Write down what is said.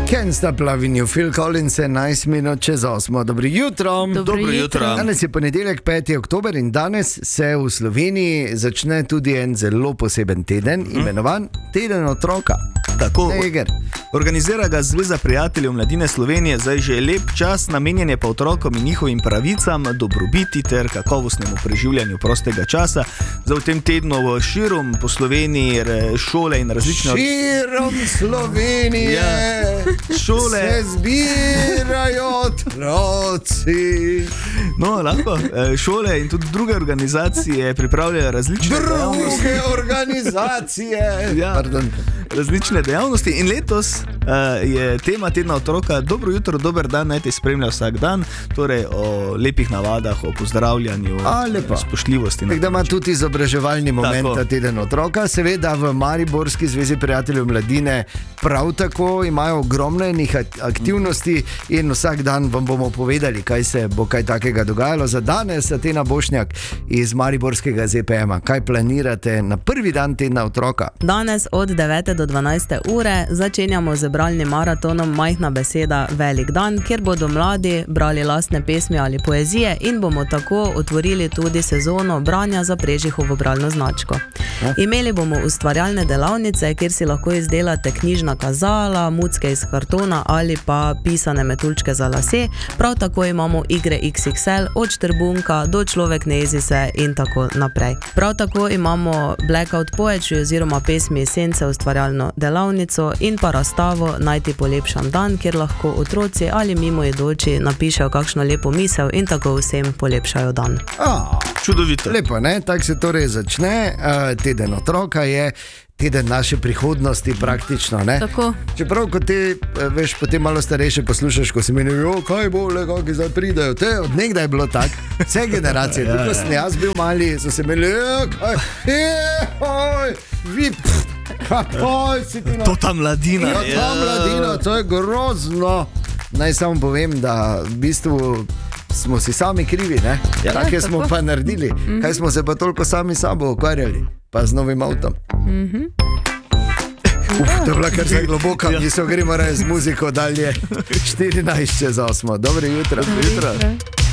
Can't Stop Loving You, Phil Collins, 11 minut čez 8. Dobro jutro. Dobro jutro. Danes je ponedeljek, 5. oktober in danes se v Sloveniji začne tudi en zelo poseben teden, imenovan Teden otroka. Tako, organizira ga Zveza prijateljev mladine Slovenije, zdaj že lep čas, namenjen je pa otrokom in njihovim pravicam, dobrobiti ter kakovostnemu preživljanju prostega časa. Zdaj v tem tednu širom po Sloveniji šole in različne... Širom Slovenije šole se zbirajo otroci. No, lahko. Šole in tudi druge organizacije pripravljajo različne različne dejavnosti in letos je tema Tedna otroka Dobro jutro, dober dan, naj te spremlja vsak dan, torej o lepih navadah, o pozdravljanju, spoštljivosti. Tako da ima tudi izobraževalni moment ta Teden otroka. Seveda v Mariborski zvezi prijateljev mladine prav tako imajo ogromno enih aktivnosti in vsak dan vam bomo povedali, kaj se bo kaj takega dogajalo. Za danes Atena Bošnjak iz Mariborskega ZPM-a. Kaj planirate na prvi dan Tedna otroka? Danes od 9. do 12. ure začenjamo z bralnim maratonom Majhna beseda, velik dan, kjer bodo mladi brali lastne pesmi ali poezije in bomo tako otvorili tudi sezono branja za Prežihovo bralno značko. Imeli bomo ustvarjalne delavnice, kjer si lahko izdelate knjižna kazala, mucke iz kartona ali pa pisane metuljčke za lase. Prav tako imamo igre XXL, od Štrbunka do Človek ne jezi se in tako naprej. Prav tako imamo Blackout Poetry oziroma pesmi Esence ustvarjalno delavnico in pa razstavo Naj ti polepšam dan, kjer lahko otroci ali mimoidoči napišejo kakšno lepo misel in tako vsem polepšajo dan. Čudovito. Lepo, ne? Tak se torej začne. Teden otroka je teden naše prihodnosti praktično, ne? Tako. Čeprav, ko te, veš, potem malo starejše poslušaš, ko si meni, kaj bo, kako zdaj pridejo. Te od nekdaj je bilo tako. Vse generacije. Tudi ko sem jaz bil mali, so se imeli, To ta mladina. Ta mladina, to je grozno. Naj samo povem, da v bistvu smo si sami krivi, ne? Take smo pa naredili. Kaj smo se pa toliko sami sabo ukvarjali? Pa z novim avtom. To je bila kar zdaj globoka, mi se gremo raje z muziko dalje. 14 čez 8. Dobro jutro.